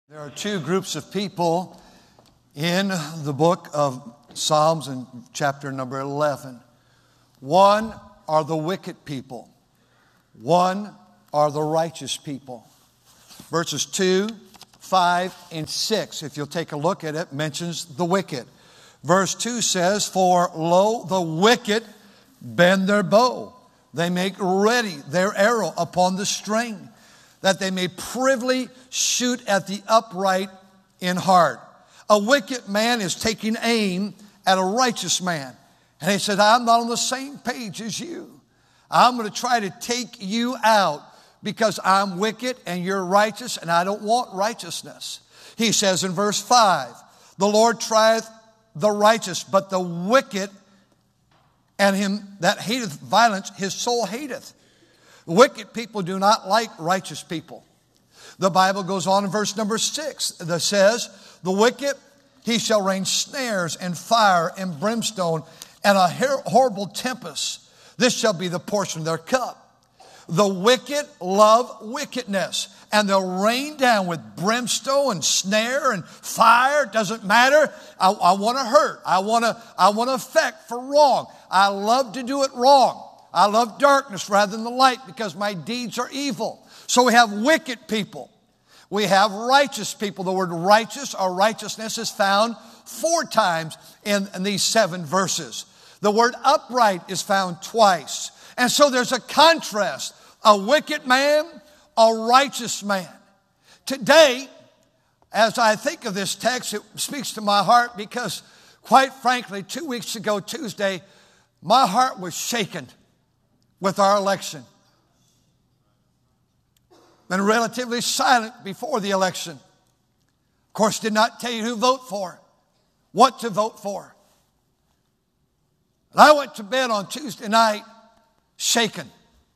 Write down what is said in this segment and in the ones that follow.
There are two groups of people in the book of Psalms in chapter number 11. One are the wicked people. One are the righteous people. Verses 2, 5, and 6, if you'll take a look at it, mentions the wicked. Verse 2 says, "For lo, the wicked bend their bow. They make ready their arrow upon the string, that they may privily shoot at the upright in heart." A wicked man is taking aim at a righteous man. And he said, "I'm not on the same page as you. I'm going to try to take you out because I'm wicked and you're righteous and I don't want righteousness." He says in verse 5, "The Lord trieth the righteous, but the wicked and him that hateth violence, his soul hateth." Wicked people do not like righteous people. The Bible goes on in verse number 6 that says, "The wicked, he shall rain snares and fire and brimstone and a horrible tempest. This shall be the portion of their cup. The wicked love wickedness, and they'll rain down with brimstone and snare and fire." Doesn't matter. I want to hurt. I want to affect for wrong. I love to do it wrong. I love darkness rather than the light because my deeds are evil. So we have wicked people. We have righteous people. The word righteous or righteousness is found 4 times in these 7 verses. The word upright is found twice. And so there's a contrast. A wicked man, a righteous man. Today, as I think of this text, it speaks to my heart because, quite frankly, 2 weeks ago, Tuesday, my heart was shaken with our election. Been relatively silent before the election. Of course, did not tell you who to vote for, what to vote for. And I went to bed on Tuesday night shaken.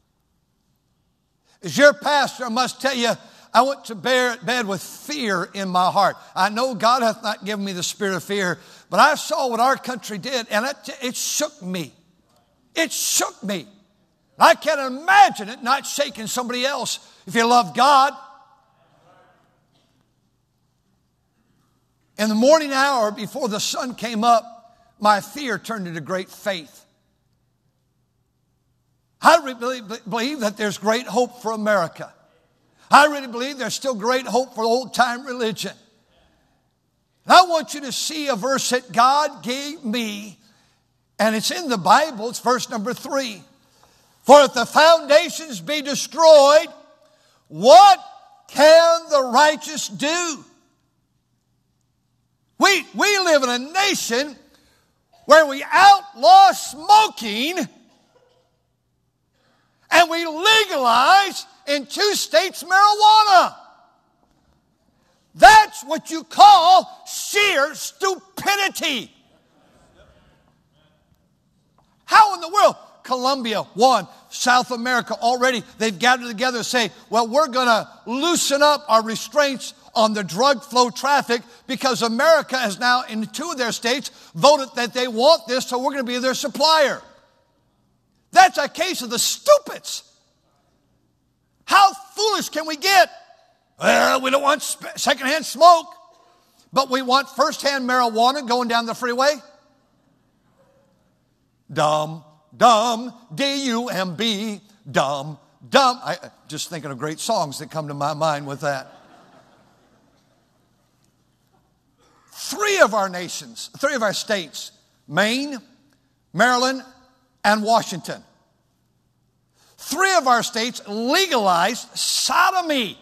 As your pastor, I must tell you, I went to bed with fear in my heart. I know God hath not given me the spirit of fear, but I saw what our country did, and it shook me. It shook me. I can't imagine it not shaking somebody else if you love God. In the morning hour before the sun came up, my fear turned into great faith. I really believe that there's great hope for America. I really believe there's still great hope for old-time religion. And I want you to see a verse that God gave me, and it's in the Bible. It's verse number 3. "For if the foundations be destroyed, what can the righteous do?" We live in a nation where we outlaw smoking and we legalize in 2 states marijuana. That's what you call sheer stupidity. How in the world? Colombia, South America already, they've gathered together and say, well, we're going to loosen up our restraints on the drug flow traffic because America has now, in 2 of their states, voted that they want this, so we're going to be their supplier. That's a case of the stupids. How foolish can we get? Well, we don't want secondhand smoke, but we want firsthand marijuana going down the freeway. Dumb. Dumb, D-U-M-B, dumb, dumb. I just thinking of great songs that come to my mind with that. 3 of our states, Maine, Maryland, and Washington. 3 of our states legalized sodomy.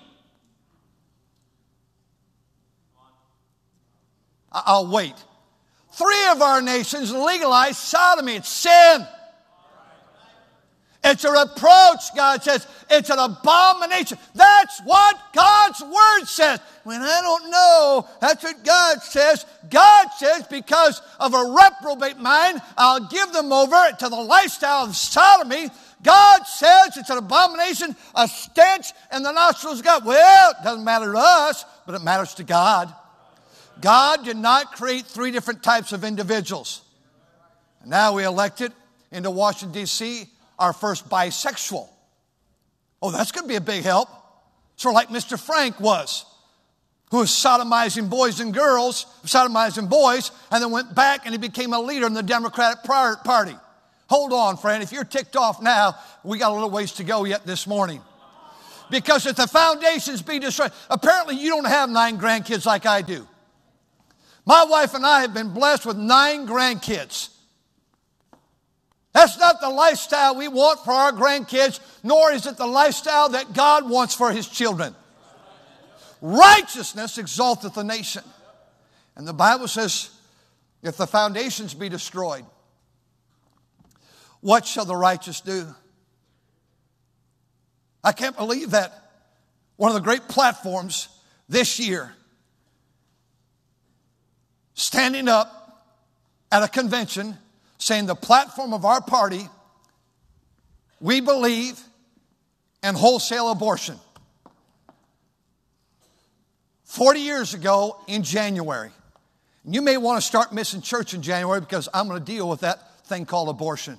I'll wait. 3 of our nations legalized sodomy. It's sin. It's a reproach, God says. It's an abomination. That's what God's word says. When I don't know, that's what God says. God says because of a reprobate mind, I'll give them over to the lifestyle of sodomy. God says it's an abomination, a stench in the nostrils of God. Well, it doesn't matter to us, but it matters to God. God did not create 3 different types of individuals. And now we elected into Washington, D.C., our first bisexual. Oh, that's going to be a big help. Sort of like Mr. Frank was. who was sodomizing boys and girls, sodomizing boys, and then went back and he became a leader in the Democratic Party. Hold on, friend. If you're ticked off now, we got a little ways to go yet this morning. Because if the foundations be destroyed, apparently you don't have 9 grandkids like I do. My wife and I have been blessed with 9 grandkids. That's not the lifestyle we want for our grandkids, nor is it the lifestyle that God wants for his children. Righteousness exalteth the nation. And the Bible says, if the foundations be destroyed, what shall the righteous do? I can't believe that one of the great platforms this year, standing up at a convention, saying the platform of our party, we believe in wholesale abortion. 40 years ago in January. And you may want to start missing church in January because I'm going to deal with that thing called abortion.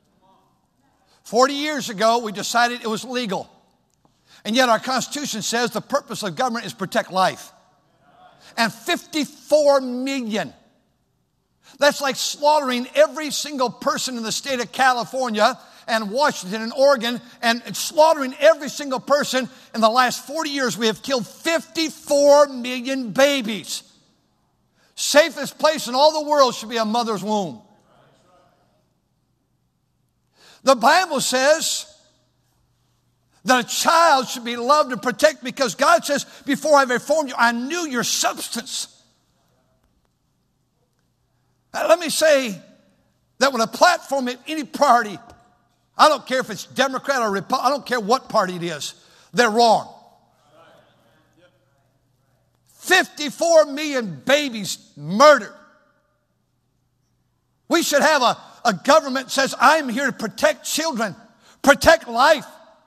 40 years ago, we decided it was legal. And yet our Constitution says the purpose of government is protect life. And 54 million. That's like slaughtering every single person in the state of California and Washington and Oregon, and slaughtering every single person. In the last 40 years, we have killed 54 million babies. Safest place in all the world should be a mother's womb. The Bible says that a child should be loved and protected because God says, before I ever formed you, I knew your substance. Now, let me say that when a platform at any party, I don't care if it's Democrat or Republican, I don't care what party it is, they're wrong. 54 million babies murdered. We should have a government that says, I'm here to protect children, protect life.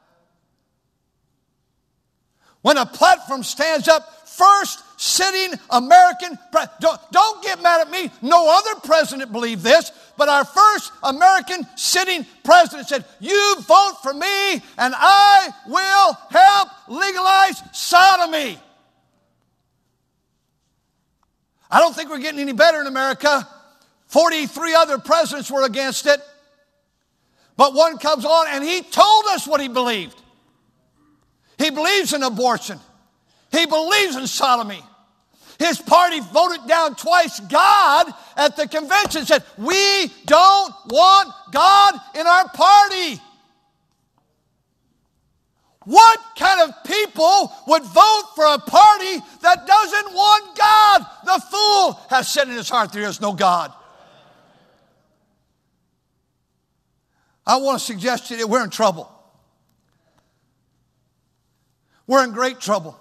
When a platform stands up, first sitting American president, don't get mad at me, no other president believed this, but our first American sitting president said, you vote for me and I will help legalize sodomy. I don't think we're getting any better in America. 43 other presidents were against it. But one comes on and he told us what he believed. He believes in abortion. He believes in sodomy. His party voted down twice God at the convention, said, we don't want God in our party. What kind of people would vote for a party that doesn't want God? The fool has said in his heart, there is no God. I want to suggest to you that we're in trouble. We're in great trouble.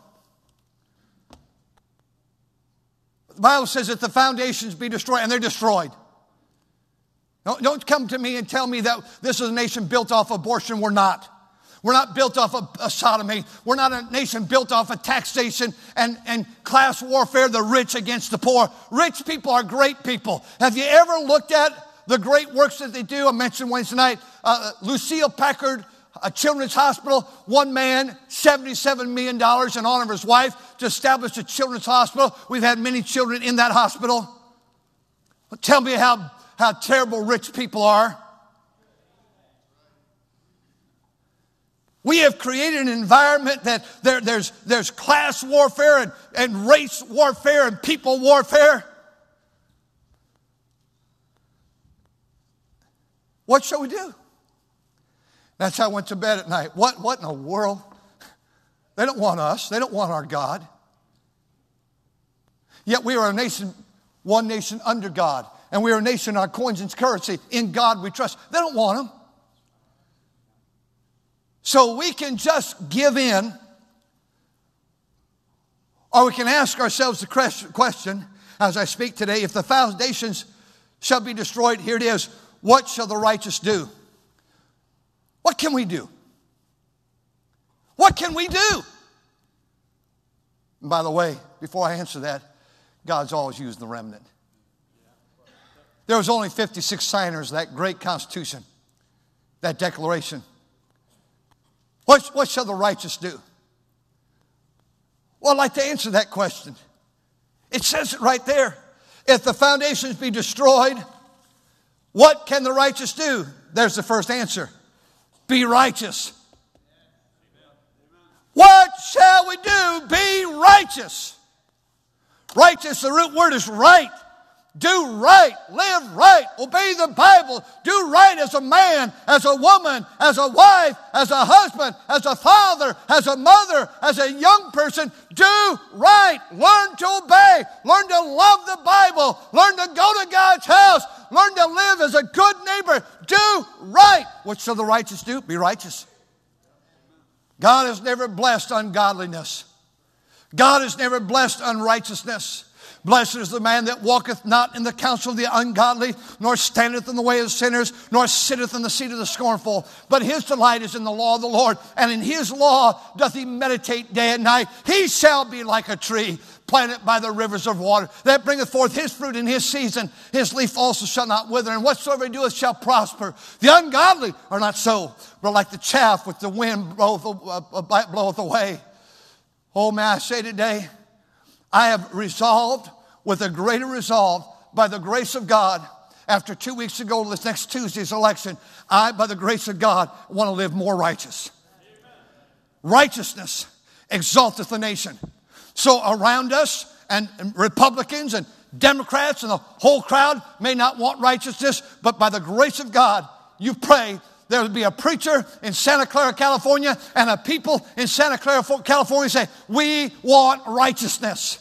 The Bible says that the foundations be destroyed, and they're destroyed. Don't come to me and tell me that this is a nation built off abortion. We're not. We're not built off of sodomy. We're not a nation built off of taxation and class warfare, the rich against the poor. Rich people are great people. Have you ever looked at the great works that they do? I mentioned Wednesday night, Lucille Packard, a children's hospital, one man, $77 million in honor of his wife to establish a children's hospital. We've had many children in that hospital. Tell me how terrible rich people are. We have created an environment that there's class warfare and race warfare and people warfare. What shall we do? That's how I went to bed at night. What in the world? They don't want us. They don't want our God. Yet we are a nation, one nation under God. And we are a nation, our coins and currency. In God we trust. They don't want them. So we can just give in, or we can ask ourselves the question, as I speak today, if the foundations shall be destroyed, here it is, what shall the righteous do? What can we do? What can we do? And by the way, before I answer that, God's always used the remnant. There was only 56 signers of that great Constitution, that Declaration. What shall the righteous do? Well, I'd like to answer that question. It says it right there. If the foundations be destroyed, what can the righteous do? There's the first answer. Be righteous. What shall we do? Be righteous. Righteous, the root word is right. Do right, live right, obey the Bible, do right as a man, as a woman, as a wife, as a husband, as a father, as a mother, as a young person. Do right, learn to obey, learn to love the Bible, learn to go to God's house, learn to live as a good neighbor. Do right. What shall the righteous do? Be righteous. God has never blessed ungodliness. God has never blessed unrighteousness. Blessed is the man that walketh not in the counsel of the ungodly, nor standeth in the way of sinners, nor sitteth in the seat of the scornful. But his delight is in the law of the Lord, and in his law doth he meditate day and night. He shall be like a tree planted by the rivers of water, that bringeth forth his fruit in his season. His leaf also shall not wither, and whatsoever he doeth shall prosper. The ungodly are not so, but like the chaff which the wind bloweth away. Oh, may I say today, I have resolved with a greater resolve by the grace of God. After 2 weeks ago, this next Tuesday's election, I, by the grace of God, want to live more righteous. Amen. Righteousness exalteth the nation. So around us, and Republicans and Democrats and the whole crowd may not want righteousness, but by the grace of God, you pray there would be a preacher in Santa Clara, California, and a people in Santa Clara, California say, we want righteousness.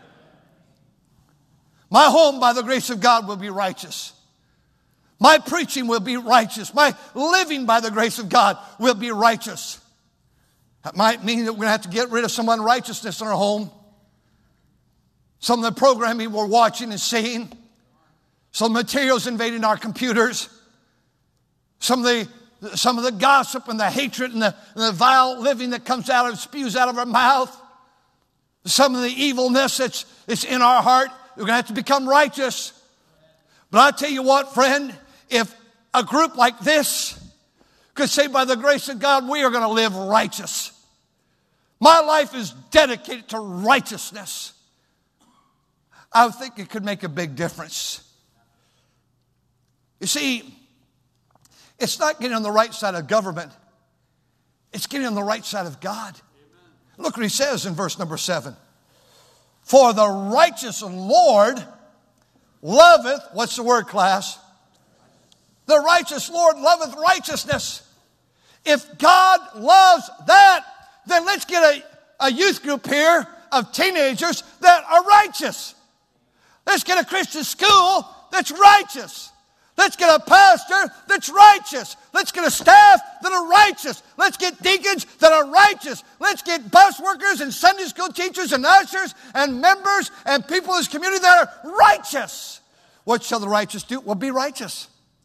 My home, by the grace of God, will be righteous. My preaching will be righteous. My living, by the grace of God, will be righteous. That might mean that we're going to have to get rid of some unrighteousness in our home. Some of the programming we're watching and seeing. Some materials invading our computers. Some of the gossip and the hatred and the vile living that comes out of, spews out of our mouth. Some of the evilness that's in our heart. We're going to have to become righteous. But I tell you what, friend, if a group like this could say, by the grace of God, we are going to live righteous. My life is dedicated to righteousness. I think it could make a big difference. You see, it's not getting on the right side of government. It's getting on the right side of God. Amen. Look what he says in verse number 7. For the righteous Lord loveth, what's the word, class? The righteous Lord loveth righteousness. If God loves that, then let's get a youth group here of teenagers that are righteous. Let's get a Christian school that's righteous. Let's get a pastor that's righteous. Let's get a staff that are righteous. Let's get deacons that are righteous. Let's get bus workers and Sunday school teachers and ushers and members and people in this community that are righteous. What shall the righteous do? Well, be righteous.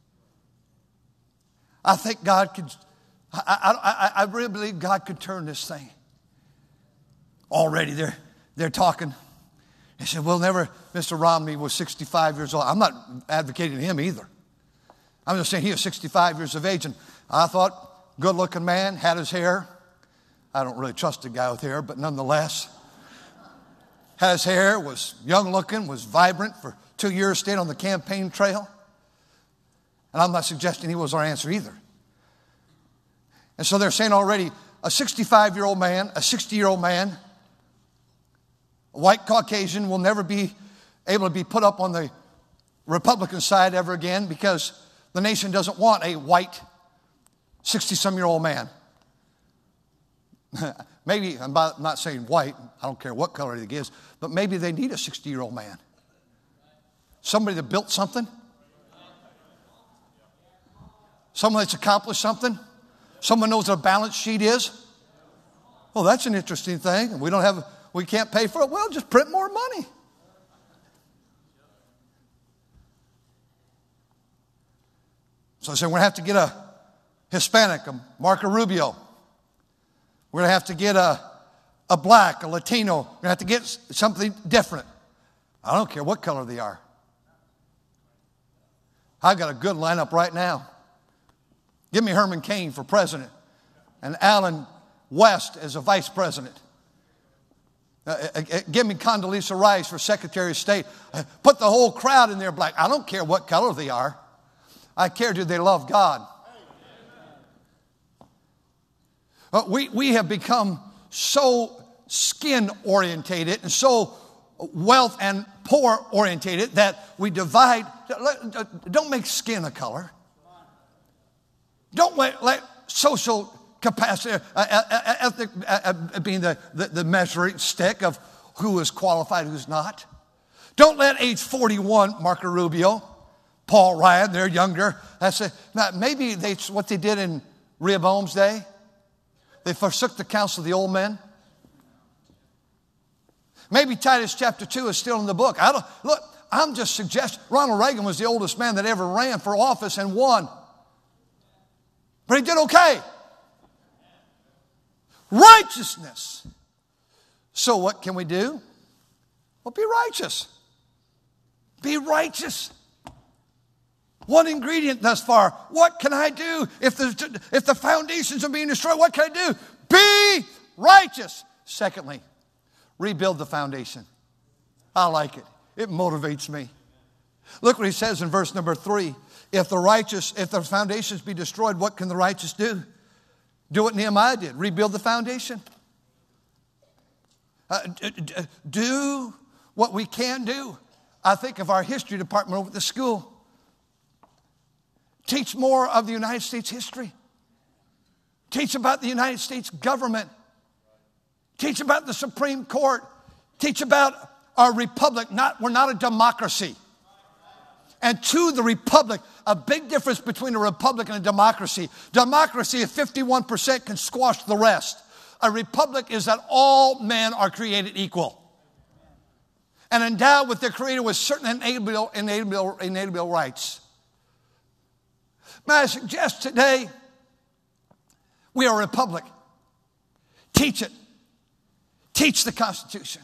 I think God could, I really believe God could turn this thing. Already they're talking. They said, well, Mr. Romney was 65 years old. I'm not advocating him either. I'm just saying he was 65 years of age, and I thought, good-looking man, had his hair. I don't really trust a guy with hair, but nonetheless, had his hair, was young-looking, was vibrant for 2 years, stayed on the campaign trail. And I'm not suggesting he was our answer either. And so they're saying already, a 65-year-old man, a 60-year-old man, a white Caucasian will never be able to be put up on the Republican side ever again because the nation doesn't want a white 60-some-year-old man. Maybe, I'm not saying white, I don't care what color he is, but maybe they need a 60-year-old man. Somebody that built something. Someone that's accomplished something. Someone knows what a balance sheet is. Well, that's an interesting thing. We can't pay for it. Well, just print more money. So I said, we're going to have to get a Hispanic, a Marco Rubio. We're going to have to get a black, a Latino. We're going to have to get something different. I don't care what color they are. I've got a good lineup right now. Give me Herman Cain for president and Alan West as a vice president. Give me Condoleezza Rice for Secretary of State. Put the whole crowd in there black. I don't care what color they are. I care, do they love God? We have become so skin orientated and so wealth and poor orientated that we divide. Don't make skin a color. Don't let social capacity, ethnic, being the measuring stick of who is qualified, who's not. Don't let age 41, Marco Rubio, Paul Ryan, they're younger. Now, maybe that's what they did in Rehoboam's day. They forsook the counsel of the old men. Maybe Titus chapter 2 is still in the book. I'm just suggesting. Ronald Reagan was the oldest man that ever ran for office and won. But he did okay. Righteousness. So what can we do? Well, be righteous. Be righteous. One ingredient thus far. What can I do if the foundations are being destroyed? What can I do? Be righteous. Secondly, rebuild the foundation. I like it. It motivates me. Look what he says in verse number 3. If the foundations be destroyed, what can the righteous do? Do what Nehemiah did. Rebuild the foundation. Do what we can do. I think of our history department over at the school. Teach more of the United States history. Teach about the United States government. Teach about the Supreme Court. Teach about our republic. We're not a democracy. And to the republic, a big difference between a republic and a democracy. Democracy, if 51% can squash the rest. A republic is that all men are created equal and endowed with their Creator with certain inalienable rights. May I suggest today, we are a republic. Teach it. Teach the Constitution.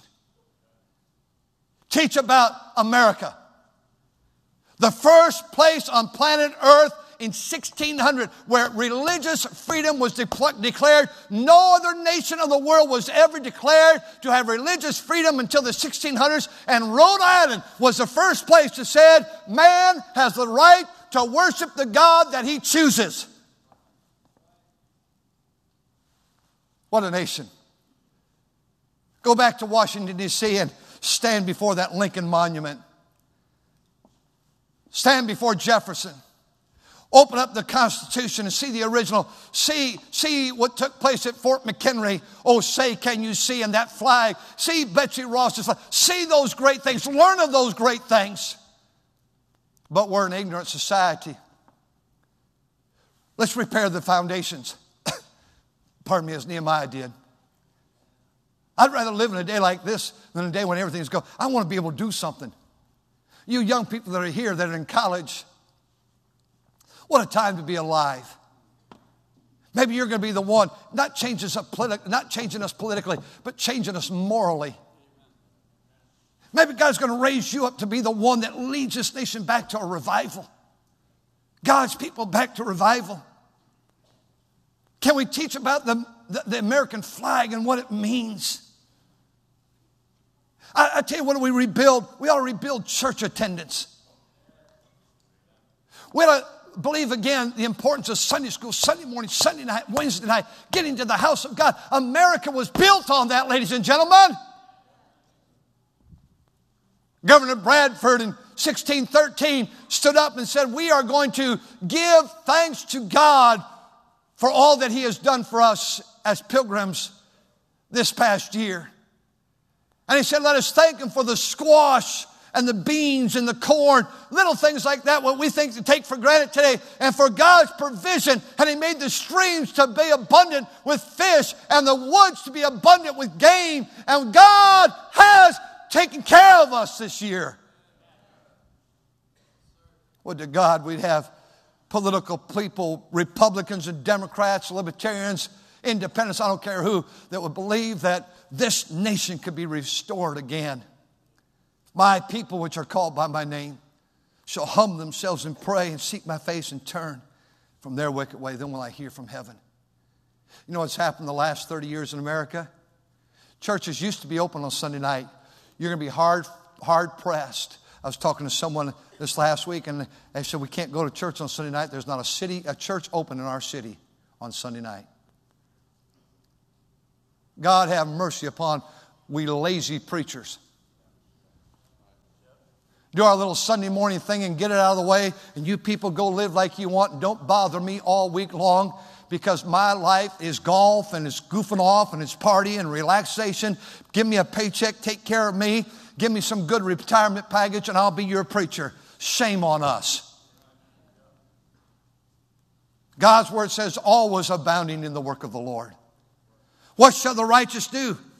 Teach about America. The first place on planet Earth in 1600 where religious freedom was declared. No other nation of the world was ever declared to have religious freedom until the 1600s. And Rhode Island was the first place that said man has the right to worship the God that he chooses. What a nation. Go back to Washington, D.C. and stand before that Lincoln Monument. Stand before Jefferson. Open up the Constitution and see the original. See what took place at Fort McHenry. Oh, say, can you see? And that flag. See Betsy Ross's flag. See those great things. Learn of those great things. But we're an ignorant society. Let's repair the foundations. Pardon me, as Nehemiah did. I'd rather live in a day like this than a day when everything's going. I want to be able to do something. You young people that are here, that are in college, what a time to be alive. Maybe you're going to be the one, not changing us politically, but changing us morally. Maybe God's going to raise you up to be the one that leads this nation back to a revival. God's people back to revival. Can we teach about the American flag and what it means? I tell you, what do we rebuild? We ought to rebuild church attendance. We ought to believe again the importance of Sunday school, Sunday morning, Sunday night, Wednesday night, getting to the house of God. America was built on that, ladies and gentlemen. Governor Bradford in 1613 stood up and said, we are going to give thanks to God for all that he has done for us as pilgrims this past year. And he said, let us thank him for the squash and the beans and the corn, little things like that, what we think to take for granted today, and for God's provision. And he made the streams to be abundant with fish and the woods to be abundant with game. And God has taken care of us this year. Would to God we'd have political people, Republicans and Democrats, Libertarians, Independents, I don't care who, that would believe that this nation could be restored again. My people, which are called by my name, shall humble themselves and pray and seek my face and turn from their wicked way. Then will I hear from heaven. You know what's happened the last 30 years in America? Churches used to be open on Sunday night. You're going to be hard pressed. I was talking to someone this last week, and they said, we can't go to church on Sunday night. There's not a church open in our city on Sunday night. God have mercy upon we lazy preachers. Do our little Sunday morning thing and get it out of the way, and you people go live like you want, and don't bother me all week long, because my life is golf and it's goofing off and it's party and relaxation. Give me a paycheck, take care of me, give me some good retirement package, and I'll be your preacher. Shame on us. God's word says, always abounding in the work of the Lord. What shall the righteous do?